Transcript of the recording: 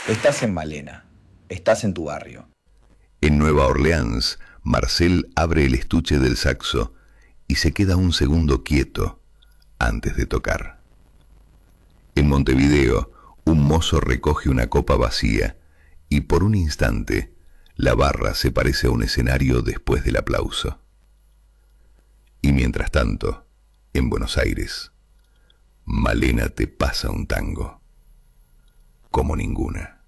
Estás en Malena, estás en tu barrio. En Nueva Orleans, Marcel abre el estuche del saxo y se queda un segundo quieto antes de tocar. En Montevideo, un mozo recoge una copa vacía y por un instante la barra se parece a un escenario después del aplauso. Y mientras tanto, en Buenos Aires, Malena te pasa un tango como ninguna.